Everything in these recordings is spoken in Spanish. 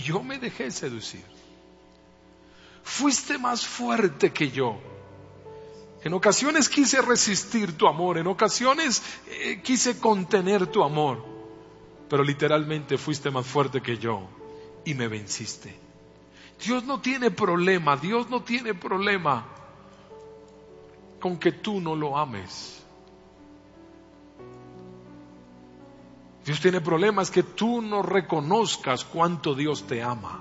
yo me dejé seducir. Fuiste más fuerte que yo. En ocasiones quise resistir tu amor, en ocasiones quise contener tu amor, pero literalmente fuiste más fuerte que yo y me venciste. Dios no tiene problema con que tú no lo ames. Dios tiene problemas que tú no reconozcas cuánto Dios te ama.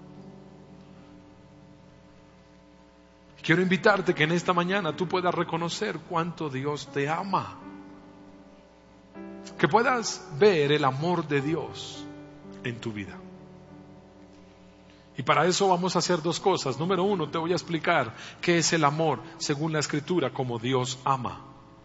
Quiero invitarte que en esta mañana tú puedas reconocer cuánto Dios te ama. Que puedas ver el amor de Dios en tu vida. Y para eso vamos a hacer dos cosas. Número uno, te voy a explicar qué es el amor según la Escritura, como Dios ama.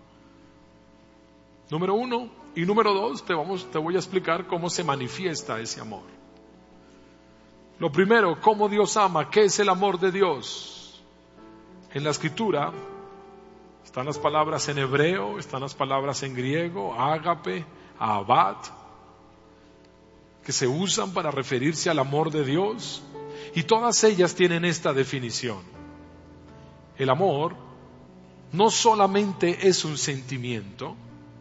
Número uno. Y número dos, te voy a explicar cómo se manifiesta ese amor. Lo primero, cómo Dios ama, qué es el amor de Dios. En la Escritura están las palabras en hebreo, están las palabras en griego, ágape, ahavat, que se usan para referirse al amor de Dios, y todas ellas tienen esta definición. El amor no solamente es un sentimiento,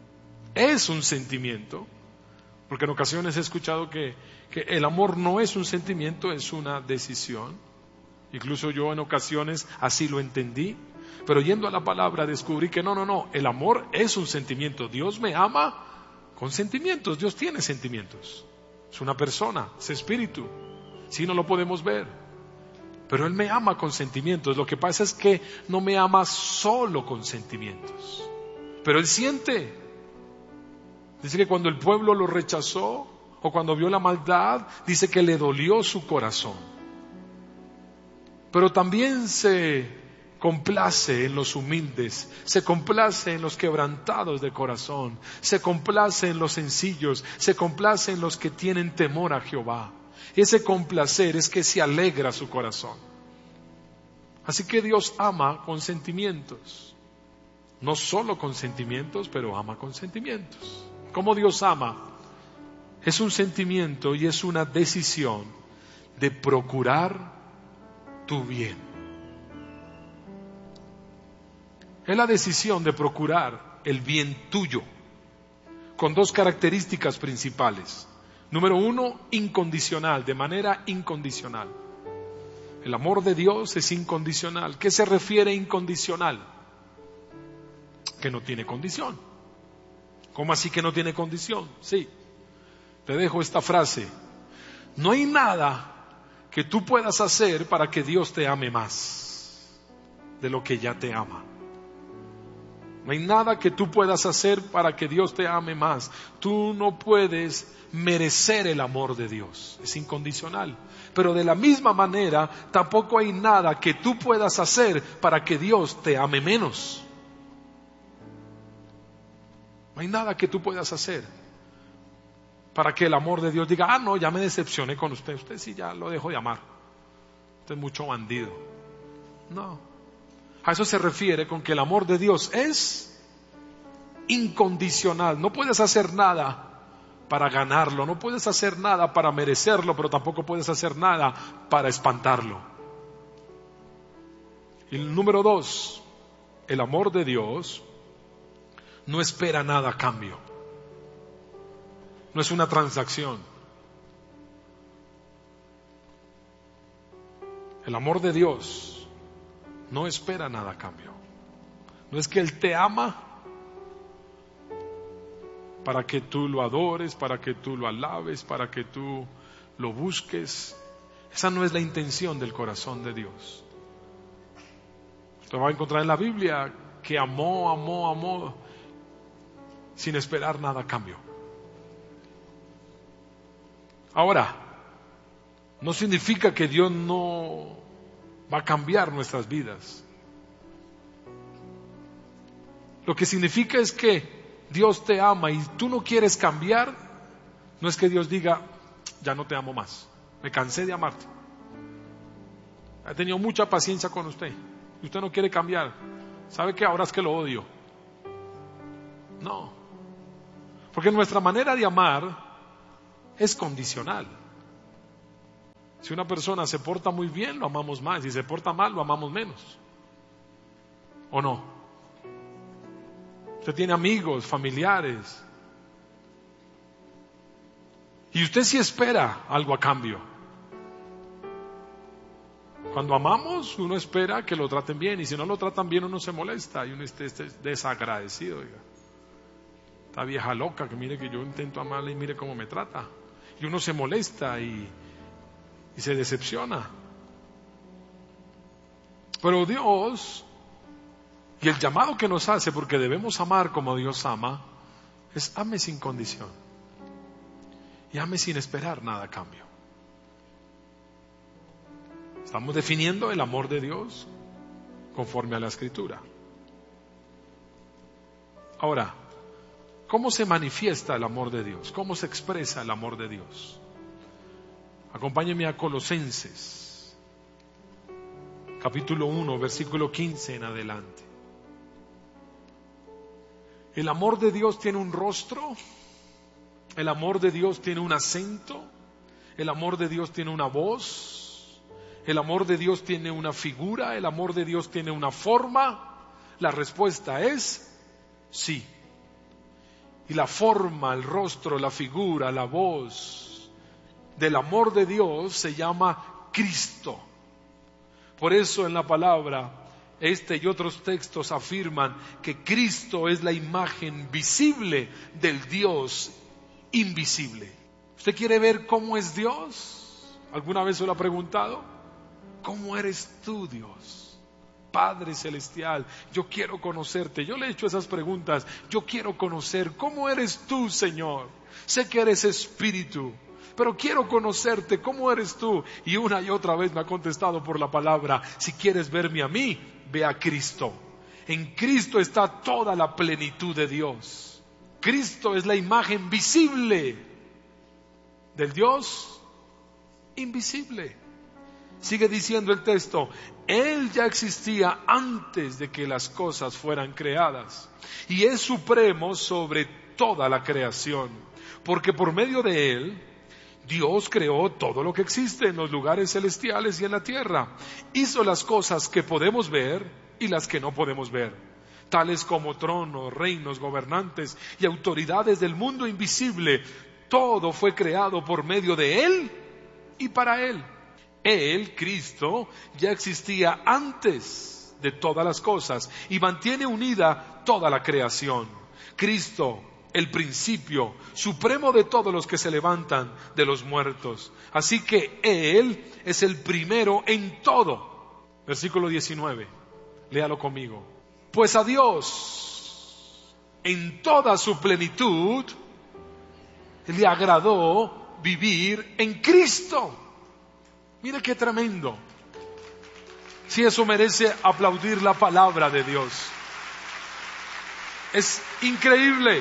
porque en ocasiones he escuchado que el amor no es un sentimiento, es una decisión. Incluso yo en ocasiones así lo entendí, pero yendo a la palabra descubrí que no, el amor es un sentimiento. Dios me ama con sentimientos, Dios tiene sentimientos. Es una persona, es espíritu, sí, no lo podemos ver, pero Él me ama con sentimientos. Lo que pasa es que no me ama solo con sentimientos, pero Él siente. Dice que cuando el pueblo lo rechazó o cuando vio la maldad, dice que le dolió su corazón. Pero también se complace en los humildes, se complace en los quebrantados de corazón, se complace en los sencillos, se complace en los que tienen temor a Jehová. Ese complacer es que se alegra su corazón. Así que Dios ama con sentimientos. No solo con sentimientos, pero ama con sentimientos. ¿Cómo Dios ama? Es un sentimiento y es una decisión de procurar tu bien. Es la decisión de procurar el bien tuyo, con dos características principales. Número uno, incondicional, de manera incondicional. El amor de Dios es incondicional. ¿Qué se refiere a incondicional? Que no tiene condición. ¿Cómo así que no tiene condición? Sí, te dejo esta frase. No hay nada que tú puedas hacer para que Dios te ame más de lo que ya te ama. No hay nada que tú puedas hacer para que Dios te ame más. Tú no puedes merecer el amor de Dios. Es incondicional. Pero de la misma manera, tampoco hay nada que tú puedas hacer para que Dios te ame menos. No hay nada que tú puedas hacer para que el amor de Dios diga, no, ya me decepcioné con usted. Usted sí ya lo dejó de amar. Usted es mucho bandido. No. A eso se refiere con que el amor de Dios es incondicional. No puedes hacer nada para ganarlo. No puedes hacer nada para merecerlo, pero tampoco puedes hacer nada para espantarlo. Y el número dos, el amor de Dios no espera nada a cambio. No es una transacción. El amor de Dios no espera nada a cambio. No es que Él te ama para que tú lo adores, para que tú lo alabes, para que tú lo busques. Esa no es la intención del corazón de Dios. Usted va a encontrar en la Biblia que amó sin esperar nada a cambio. Ahora, no significa que Dios no va a cambiar nuestras vidas. Lo que significa es que Dios te ama y tú no quieres cambiar. No es que Dios diga, ya no te amo más, me cansé de amarte, he tenido mucha paciencia con usted y usted no quiere cambiar. ¿Sabe qué? Ahora es que lo odio. No, porque nuestra manera de amar es condicional. Si una persona se porta muy bien, lo amamos más. Si se porta mal, lo amamos menos. ¿O no? Usted tiene amigos, familiares. Y usted sí espera algo a cambio. Cuando amamos, uno espera que lo traten bien. Y si no lo tratan bien, uno se molesta. Y uno está desagradecido. Oiga. Esta vieja loca que mire que yo intento amarla y mire cómo me trata. Y uno se molesta y se decepciona. Pero Dios, y el llamado que nos hace, porque debemos amar como Dios ama, es ame sin condición. Y ame sin esperar nada a cambio. Estamos definiendo el amor de Dios conforme a la Escritura. Ahora, ¿cómo se manifiesta el amor de Dios? ¿Cómo se expresa el amor de Dios? Acompáñenme a Colosenses, capítulo 1, versículo 15 en adelante. El amor de Dios tiene un rostro, el amor de Dios tiene un acento, el amor de Dios tiene una voz, el amor de Dios tiene una figura, el amor de Dios tiene una forma. La respuesta es sí. Y la forma, el rostro, la figura, la voz del amor de Dios se llama Cristo. Por eso en la palabra, este y otros textos afirman que Cristo es la imagen visible del Dios invisible. ¿Usted quiere ver cómo es Dios? ¿Alguna vez se lo ha preguntado? ¿Cómo eres tú, Dios? Padre Celestial, yo quiero conocerte. Yo le he hecho esas preguntas. Yo quiero conocer cómo eres tú, Señor. Sé que eres Espíritu, pero quiero conocerte, ¿cómo eres tú? Y una y otra vez me ha contestado por la palabra, si quieres verme a mí, ve a Cristo. En Cristo está toda la plenitud de Dios. Cristo es la imagen visible del Dios invisible. Sigue diciendo el texto, Él ya existía antes de que las cosas fueran creadas y es supremo sobre toda la creación, porque por medio de Él, Dios creó todo lo que existe en los lugares celestiales y en la tierra. Hizo las cosas que podemos ver y las que no podemos ver, tales como tronos, reinos, gobernantes y autoridades del mundo invisible. Todo fue creado por medio de Él y para Él. Él, Cristo, ya existía antes de todas las cosas y mantiene unida toda la creación. Cristo, el principio supremo de todos los que se levantan de los muertos. Así que Él es el primero en todo. Versículo 19, léalo conmigo. Pues a Dios, en toda su plenitud, le agradó vivir en Cristo. Mire qué tremendo. Si eso merece aplaudir la palabra de Dios. Es increíble.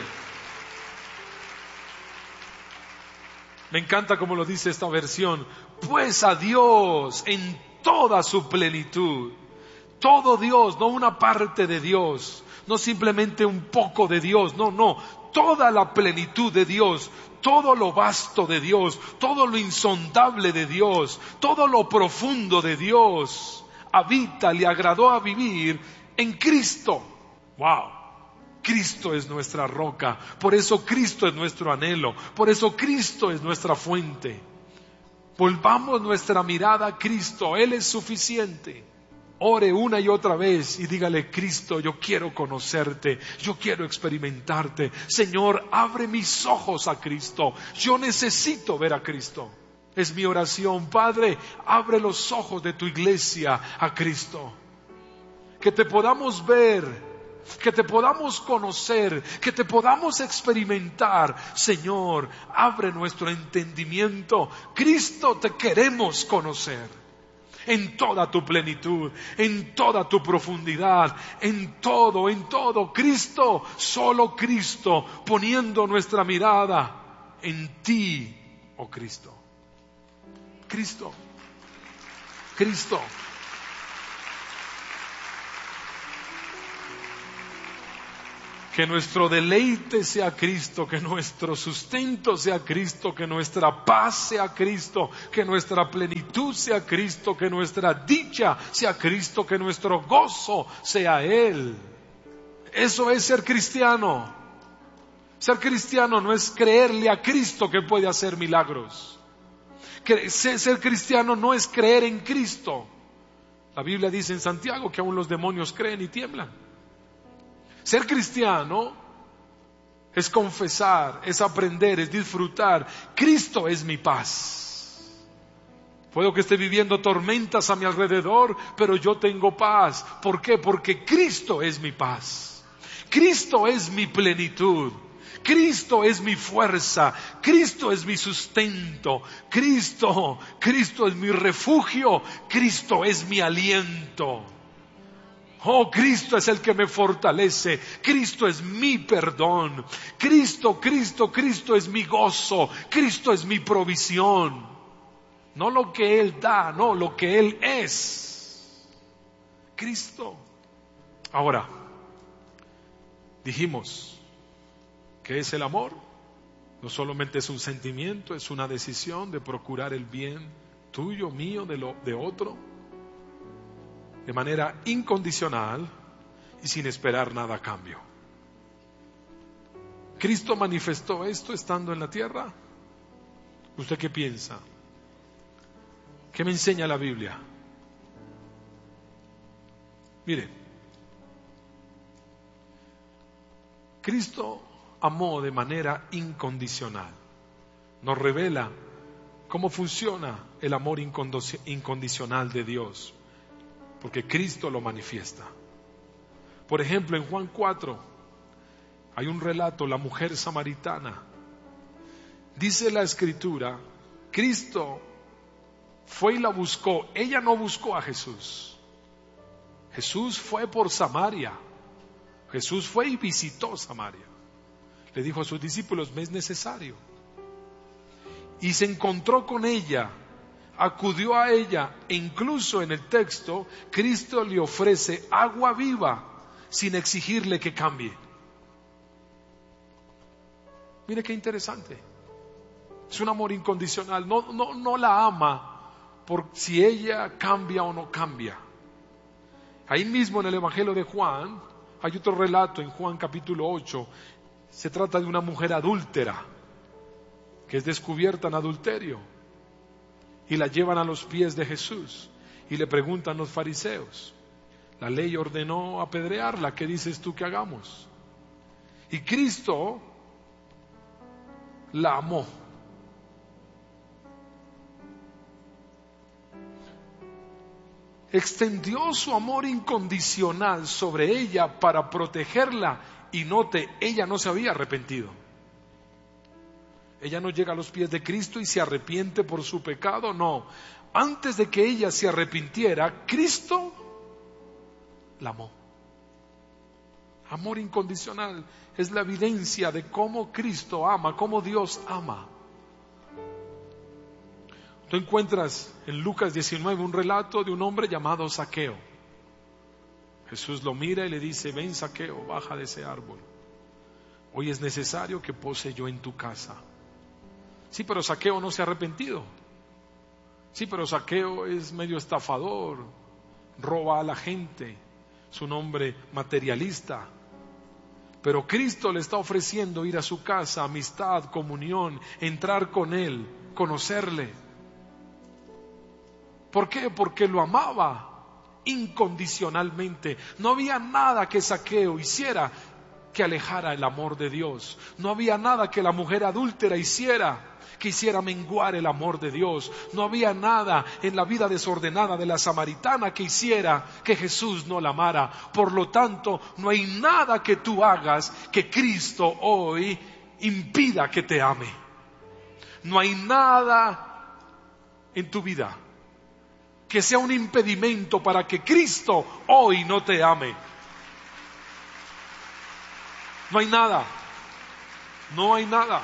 Me encanta como lo dice esta versión. Pues a Dios en toda su plenitud. Todo Dios, no una parte de Dios. No simplemente un poco de Dios. No. Toda la plenitud de Dios. Todo lo vasto de Dios. Todo lo insondable de Dios. Todo lo profundo de Dios. Habita, le agradó a vivir en Cristo. ¡Wow! Cristo es nuestra roca, por eso Cristo es nuestro anhelo, por eso Cristo es nuestra fuente. Volvamos nuestra mirada a Cristo, Él es suficiente. Ore una y otra vez y dígale, Cristo, yo quiero conocerte, yo quiero experimentarte. Señor, abre mis ojos a Cristo, yo necesito ver a Cristo. Es mi oración, Padre, abre los ojos de tu iglesia a Cristo. Que te podamos ver, que te podamos conocer, que te podamos experimentar. Señor, abre nuestro entendimiento. Cristo, te queremos conocer en toda tu plenitud, en toda tu profundidad, en todo. Cristo, solo Cristo, poniendo nuestra mirada en ti, oh Cristo. Cristo. Que nuestro deleite sea Cristo, que nuestro sustento sea Cristo, que nuestra paz sea Cristo, que nuestra plenitud sea Cristo, que nuestra dicha sea Cristo, que nuestro gozo sea Él. Eso es ser cristiano. Ser cristiano no es creerle a Cristo que puede hacer milagros. Ser cristiano no es creer en Cristo. La Biblia dice en Santiago que aún los demonios creen y tiemblan. Ser cristiano es confesar, es aprender, es disfrutar. Cristo es mi paz. Puedo que esté viviendo tormentas a mi alrededor, pero yo tengo paz. ¿Por qué? Porque Cristo es mi paz. Cristo es mi plenitud. Cristo es mi fuerza. Cristo es mi sustento. Cristo es mi refugio. Cristo es mi aliento. Oh, Cristo es el que me fortalece. Cristo es mi perdón. Cristo es mi gozo. Cristo es mi provisión. No lo que Él da, no, lo que Él es. Cristo. Ahora, dijimos que es el amor. No solamente es un sentimiento, es una decisión de procurar el bien tuyo, mío, de otro. De manera incondicional y sin esperar nada a cambio. ¿Cristo manifestó esto estando en la tierra? ¿Usted qué piensa? ¿Qué me enseña la Biblia? Mire, Cristo amó de manera incondicional. Nos revela cómo funciona el amor incondicional de Dios. Porque Cristo lo manifiesta. Por ejemplo, en Juan 4 hay un relato, la mujer samaritana. Dice la Escritura, Cristo fue y la buscó. Ella no buscó a Jesús. Jesús fue por Samaria. Jesús fue y visitó Samaria. Le dijo a sus discípulos, me es necesario. Y se encontró con ella. Acudió a ella e incluso en el texto Cristo le ofrece agua viva sin exigirle que cambie. Mire qué interesante. Es un amor incondicional. No la ama por si ella cambia o no cambia. Ahí mismo en el Evangelio de Juan hay otro relato en Juan capítulo 8. Se trata de una mujer adúltera que es descubierta en adulterio. Y la llevan a los pies de Jesús y le preguntan los fariseos, la ley ordenó apedrearla, ¿qué dices tú que hagamos? Y Cristo la amó. Extendió su amor incondicional sobre ella para protegerla y note, ella no se había arrepentido. Ella no llega a los pies de Cristo y se arrepiente por su pecado, no. Antes de que ella se arrepintiera, Cristo la amó. Amor incondicional es la evidencia de cómo Cristo ama, cómo Dios ama. Tú encuentras en Lucas 19 un relato de un hombre llamado Zaqueo. Jesús lo mira y le dice, ven Zaqueo, baja de ese árbol. Hoy es necesario que pose yo en tu casa. Sí, pero Zaqueo no se ha arrepentido. Sí, pero Zaqueo es medio estafador, roba a la gente, es un hombre materialista. Pero Cristo le está ofreciendo ir a su casa, amistad, comunión, entrar con Él, conocerle. ¿Por qué? Porque lo amaba incondicionalmente. No había nada que Zaqueo hiciera que alejara el amor de Dios. No había nada que la mujer adúltera hiciera que hiciera menguar el amor de Dios. No había nada en la vida desordenada de la samaritana que hiciera que Jesús no la amara. Por lo tanto, no hay nada que tú hagas que Cristo hoy impida que te ame. No hay nada en tu vida que sea un impedimento para que Cristo hoy no te ame. No hay nada. No hay nada.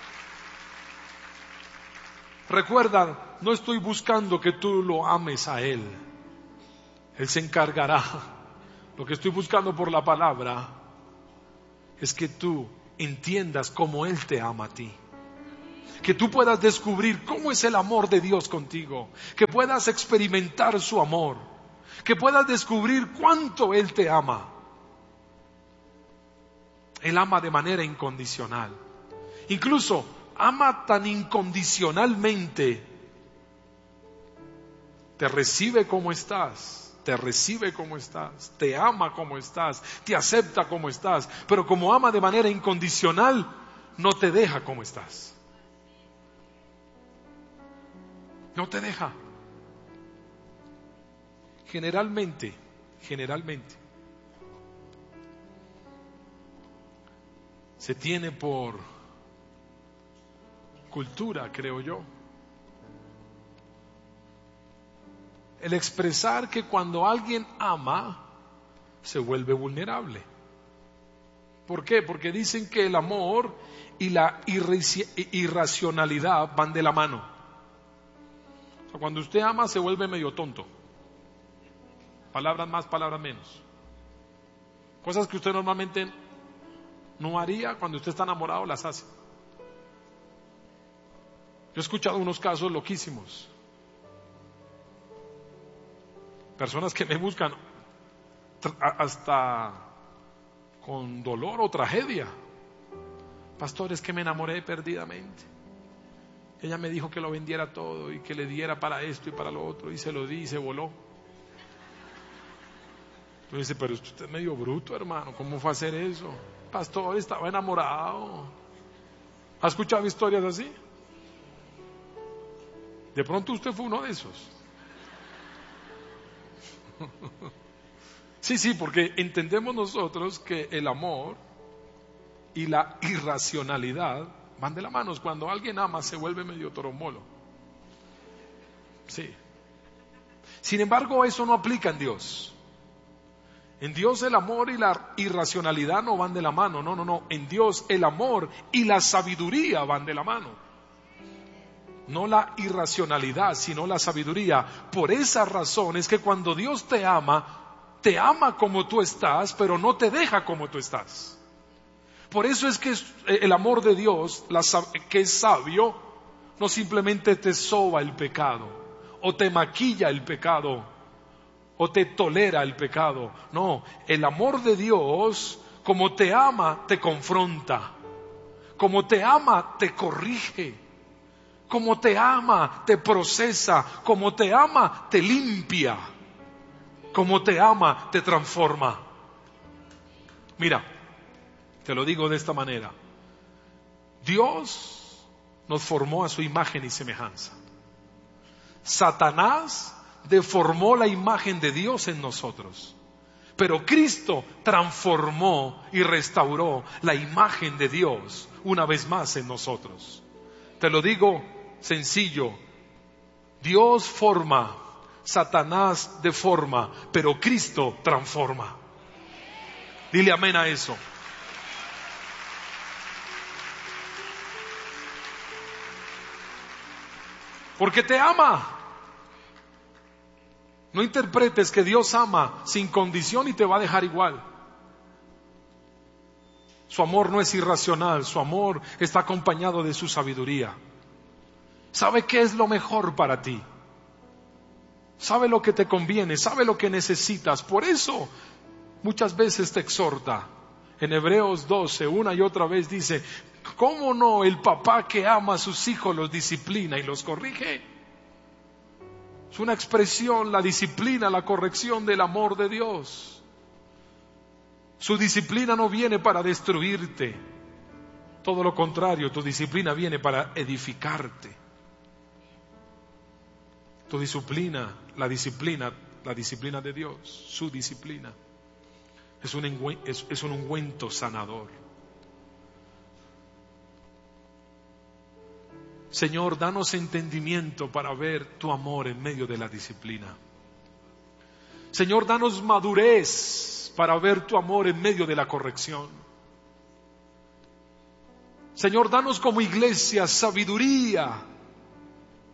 Recuerda, no estoy buscando que tú lo ames a Él. Él se encargará. Lo que estoy buscando por la palabra es que tú entiendas cómo Él te ama a ti. Que tú puedas descubrir cómo es el amor de Dios contigo. Que puedas experimentar su amor. Que puedas descubrir cuánto Él te ama. Él ama de manera incondicional. Incluso ama tan incondicionalmente. Te recibe como estás. Te recibe como estás. Te ama como estás. Te acepta como estás. Pero como ama de manera incondicional, no te deja como estás. No te deja. Generalmente, se tiene por cultura, creo yo, el expresar que cuando alguien ama, se vuelve vulnerable. ¿Por qué? Porque dicen que el amor y la irracionalidad van de la mano. O sea, cuando usted ama, se vuelve medio tonto. Palabras más, palabras menos. Cosas que usted normalmente no haría, cuando usted está enamorado, las hace. Yo he escuchado unos casos loquísimos. Personas que me buscan hasta con dolor o tragedia. Pastor, es que me enamoré perdidamente. Ella me dijo que lo vendiera todo y que le diera para esto y para lo otro, y se lo di y se voló. Yo dice, pero usted es medio bruto, hermano, ¿cómo fue a hacer eso? Pastor, estaba enamorado. ¿Ha escuchado historias así? De pronto usted fue uno de esos. Sí, porque entendemos nosotros que el amor y la irracionalidad van de la mano. Cuando alguien ama, se vuelve medio torombolo. Sí. Sin embargo, eso no aplica en Dios. En Dios el amor y la irracionalidad no van de la mano. No. En Dios el amor y la sabiduría van de la mano. No la irracionalidad, sino la sabiduría. Por esa razón es que cuando Dios te ama como tú estás, pero no te deja como tú estás. Por eso es que el amor de Dios, que es sabio, no simplemente te soba el pecado, o te maquilla el pecado, o te tolera el pecado. No, el amor de Dios, como te ama, te confronta. Como te ama, te corrige. Como te ama, te procesa. Como te ama, te limpia. Como te ama, te transforma. Mira, te lo digo de esta manera. Dios nos formó a su imagen y semejanza. Satanás deformó la imagen de Dios en nosotros. Pero Cristo transformó y restauró la imagen de Dios una vez más en nosotros. Te lo digo sencillo. Dios forma, Satanás deforma, pero Cristo transforma. Dile amén a eso. Porque te ama. No interpretes que Dios ama sin condición y te va a dejar igual. Su amor no es irracional, su amor está acompañado de su sabiduría. Sabe qué es lo mejor para ti. Sabe lo que te conviene, sabe lo que necesitas. Por eso muchas veces te exhorta. En Hebreos 12, una y otra vez dice, ¿cómo no el papá que ama a sus hijos los disciplina y los corrige? Es una expresión, la disciplina, la corrección del amor de Dios. Su disciplina no viene para destruirte. Todo lo contrario, tu disciplina viene para edificarte. Tu disciplina, la disciplina de Dios, su disciplina, es un ungüento sanador. Señor, danos entendimiento para ver tu amor en medio de la disciplina. Señor, danos madurez para ver tu amor en medio de la corrección. Señor, danos como iglesia sabiduría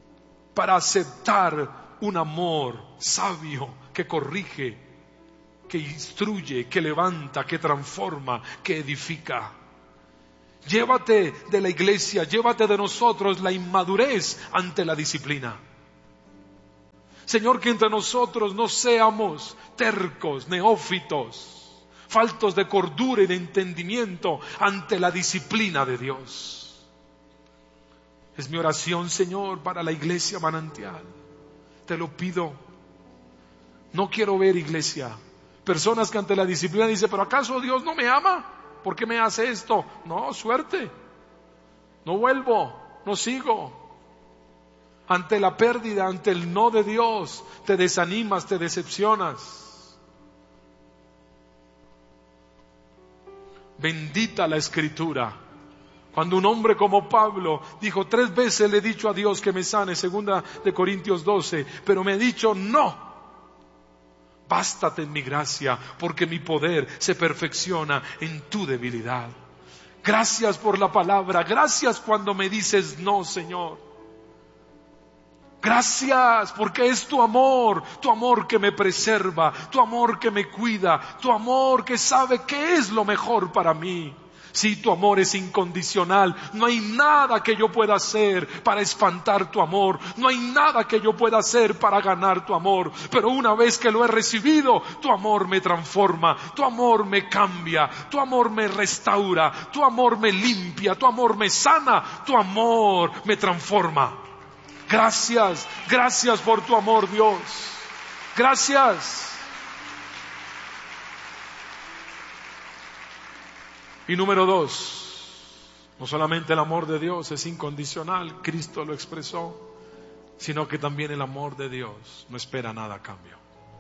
para aceptar un amor sabio que corrige, que instruye, que levanta, que transforma, que edifica. Llévate de la iglesia, llévate de nosotros la inmadurez ante la disciplina. Señor, que entre nosotros no seamos tercos, neófitos, faltos de cordura y de entendimiento ante la disciplina de Dios. Es mi oración, Señor, para la iglesia Manantial. Te lo pido. No quiero ver, iglesia, personas que ante la disciplina dicen, pero ¿acaso Dios no me ama? ¿Por qué me hace esto? No, suerte. No vuelvo, no sigo. Ante la pérdida, ante el no de Dios, te desanimas, te decepcionas. Bendita la Escritura. Cuando un hombre como Pablo dijo, 3 veces le he dicho a Dios que me sane, 2 de Corintios 12, pero me ha dicho no. Bástate en mi gracia, porque mi poder se perfecciona en tu debilidad. Gracias por la palabra, gracias cuando me dices no, Señor. Gracias porque es tu amor que me preserva, tu amor que me cuida, tu amor que sabe qué es lo mejor para mí. Si tu amor es incondicional, no hay nada que yo pueda hacer para espantar tu amor, no hay nada que yo pueda hacer para ganar tu amor, pero una vez que lo he recibido, tu amor me transforma, tu amor me cambia, tu amor me restaura, tu amor me limpia, tu amor me sana, tu amor me transforma. Gracias, gracias por tu amor, Dios. Gracias. Y número 2, no solamente el amor de Dios es incondicional, Cristo lo expresó, sino que también el amor de Dios no espera nada a cambio.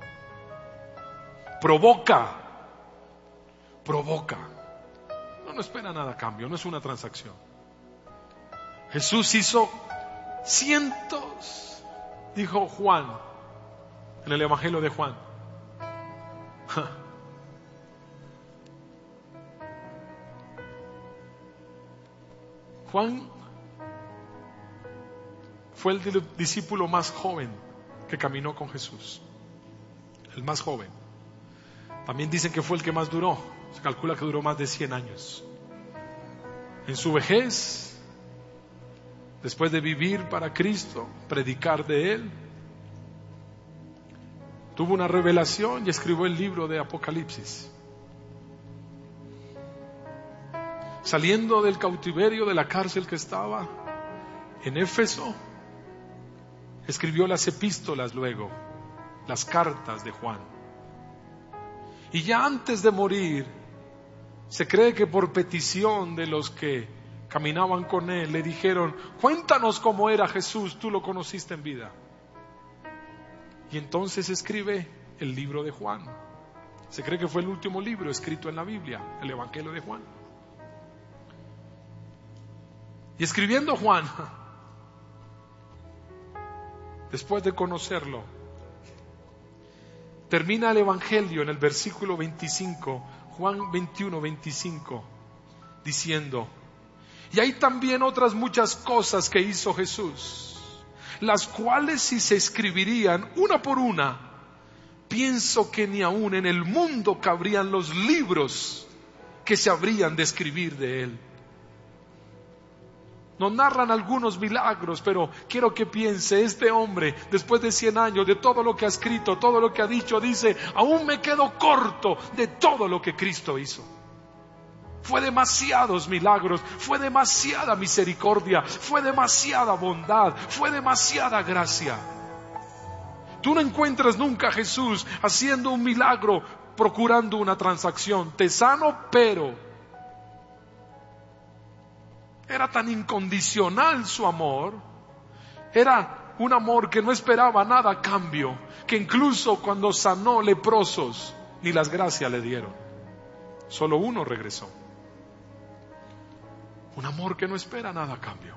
Provoca. No espera nada a cambio, no es una transacción. Jesús hizo cientos, dijo Juan, en el Evangelio de Juan. Juan fue el discípulo más joven que caminó con Jesús. El más joven. También dicen que fue el que más duró. Se calcula que duró más de 100 años. En su vejez, después de vivir para Cristo, predicar de Él, tuvo una revelación y escribió el libro de Apocalipsis. Saliendo del cautiverio, de la cárcel que estaba en Éfeso, escribió las epístolas luego, las cartas de Juan. Y ya antes de morir, se cree que por petición de los que caminaban con él, le dijeron, cuéntanos cómo era Jesús, tú lo conociste en vida. Y entonces escribe el libro de Juan. Se cree que fue el último libro escrito en la Biblia, el Evangelio de Juan. Y escribiendo Juan, después de conocerlo, termina el Evangelio en el versículo 25, Juan 21, 25, diciendo, y hay también otras muchas cosas que hizo Jesús, las cuales si se escribirían una por una, pienso que ni aún en el mundo cabrían los libros que se habrían de escribir de él. Nos narran algunos milagros, pero quiero que piense, este hombre, después de 100 años, de todo lo que ha escrito, todo lo que ha dicho, dice, aún me quedo corto de todo lo que Cristo hizo. Fue demasiados milagros, fue demasiada misericordia, fue demasiada bondad, fue demasiada gracia. Tú no encuentras nunca a Jesús haciendo un milagro, procurando una transacción. Te sano, pero era tan incondicional su amor, era un amor que no esperaba nada a cambio, que incluso cuando sanó leprosos, ni las gracias le dieron. Solo uno regresó. Un amor que no espera nada a cambio.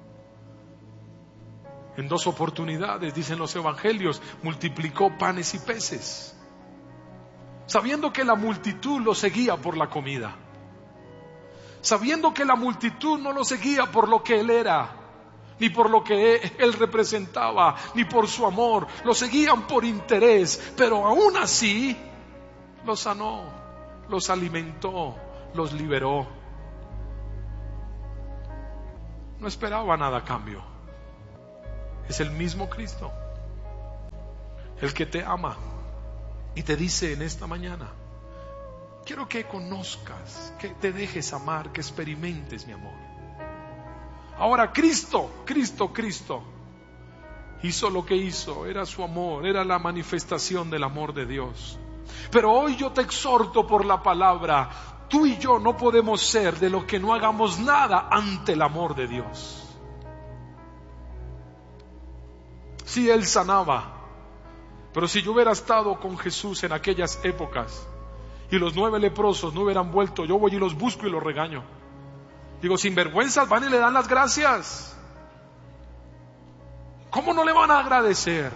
En 2 oportunidades, dicen los evangelios, multiplicó panes y peces, sabiendo que la multitud lo seguía por la comida. Sabiendo que la multitud no lo seguía por lo que él era, ni por lo que él representaba, ni por su amor, lo seguían por interés, pero aún así los sanó, los alimentó, los liberó. No esperaba nada a cambio. Es el mismo Cristo, el que te ama y te dice en esta mañana: quiero que conozcas, que te dejes amar, que experimentes mi amor. Ahora Cristo hizo lo que hizo, era su amor, era la manifestación del amor de Dios. Pero hoy yo te exhorto por la palabra: tú y yo no podemos ser de los que no hagamos nada ante el amor de Dios. Sí, Él sanaba, pero si yo hubiera estado con Jesús en aquellas épocas y los 9 leprosos no hubieran vuelto, yo voy y los busco y los regaño. Digo, sinvergüenzas, van y le dan las gracias. ¿Cómo no le van a agradecer?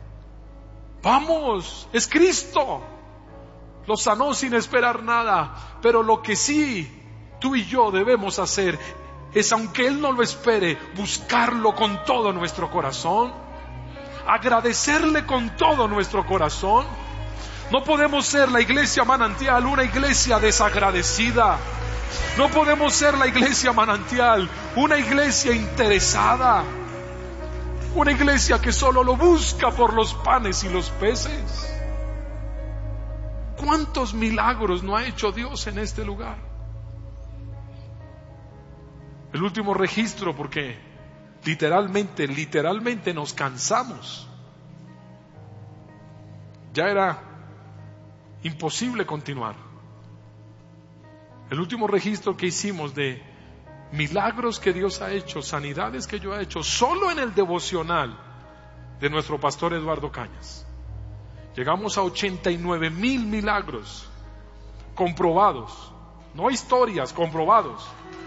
Vamos, es Cristo. Los sanó sin esperar nada. Pero lo que sí tú y yo debemos hacer es, aunque Él no lo espere, buscarlo con todo nuestro corazón, agradecerle con todo nuestro corazón. No podemos ser la iglesia Manantial una iglesia desagradecida. No podemos ser la iglesia Manantial una iglesia interesada, una iglesia que solo lo busca por los panes y los peces. ¿Cuántos milagros no ha hecho Dios en este lugar? El último registro, porque literalmente nos cansamos. Ya era imposible continuar. El último registro que hicimos de milagros que Dios ha hecho, sanidades que yo he hecho, solo en el devocional de nuestro pastor Eduardo Cañas, llegamos a 89,000 milagros comprobados, no historias, comprobados.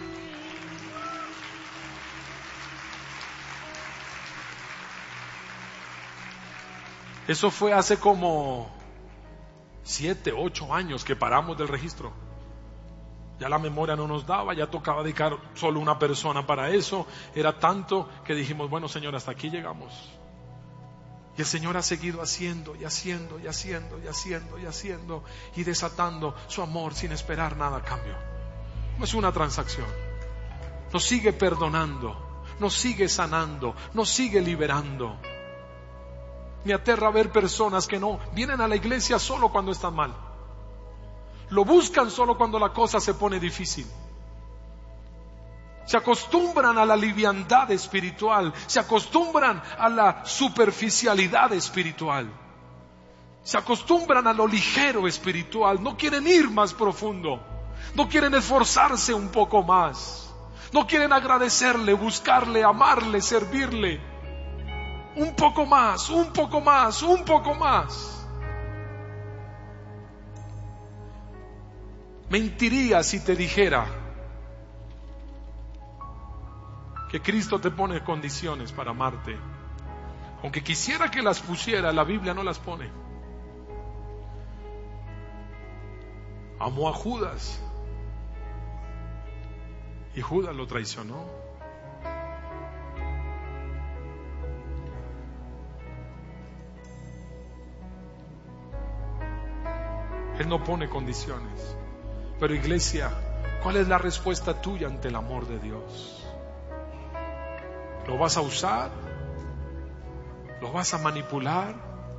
Eso fue hace como 7, 8 años que paramos del registro. Ya la memoria no nos daba, ya tocaba dedicar solo una persona para eso. Era tanto que dijimos, bueno, Señor, hasta aquí llegamos. Y el Señor ha seguido haciendo y haciendo y haciendo y haciendo y haciendo y desatando su amor sin esperar nada a cambio. No es una transacción. Nos sigue perdonando, nos sigue sanando, nos sigue liberando. Me aterra ver personas que no vienen a la iglesia solo cuando están mal. Lo buscan solo cuando la cosa se pone difícil. Se acostumbran a la liviandad espiritual, se acostumbran a la superficialidad espiritual, se acostumbran a lo ligero espiritual, no quieren ir más profundo, no quieren esforzarse un poco más, no quieren agradecerle, buscarle, amarle, servirle. Un poco más, un poco más, un poco más. Mentiría si te dijera que Cristo te pone condiciones para amarte. Aunque quisiera que las pusiera, la Biblia no las pone. Amó a Judas y Judas lo traicionó. Él no pone condiciones. Pero iglesia, ¿cuál es la respuesta tuya ante el amor de Dios? ¿Lo vas a usar? ¿Lo vas a manipular?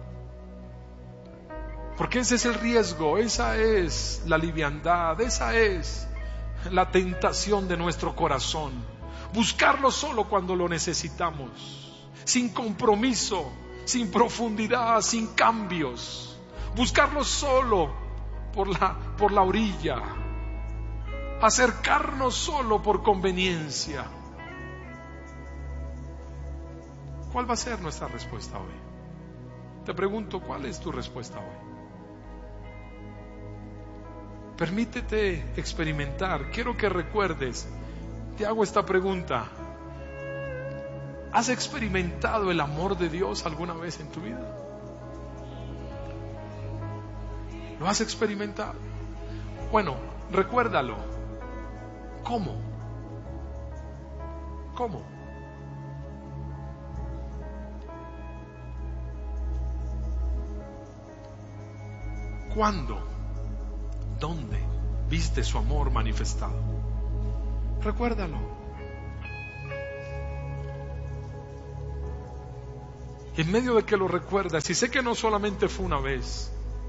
Porque ese es el riesgo, esa es la liviandad, esa es la tentación de nuestro corazón. Buscarlo solo cuando lo necesitamos, sin compromiso, sin profundidad, sin cambios. Buscarlo solo por la orilla, acercarnos solo por conveniencia. ¿Cuál va a ser nuestra respuesta hoy? Te pregunto, ¿cuál es tu respuesta hoy? Permítete experimentar. Quiero que recuerdes, te hago esta pregunta: ¿has experimentado el amor de Dios alguna vez en tu vida? ¿Lo has experimentado? Bueno, recuérdalo. ¿Cómo? ¿Cómo? ¿Cuándo? ¿dónde viste su amor manifestado? Recuérdalo. Y en medio de que lo recuerdas, y sé que no solamente fue una vez,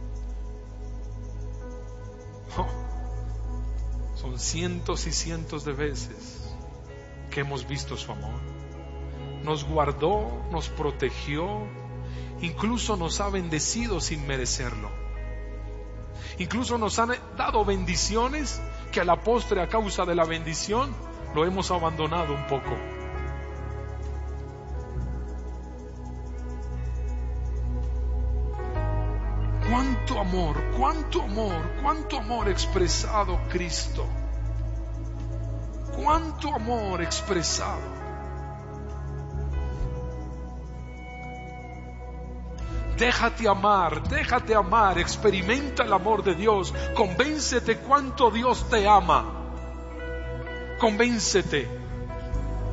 son cientos y cientos de veces que hemos visto su amor. Nos guardó, nos protegió, incluso nos ha bendecido sin merecerlo. Incluso nos han dado bendiciones que a la postre, a causa de la bendición, lo hemos abandonado un poco. Cuánto amor, cuánto amor, cuánto amor expresado Cristo. Cuánto amor expresado. Déjate amar, experimenta el amor de Dios, convéncete cuánto Dios te ama, convéncete.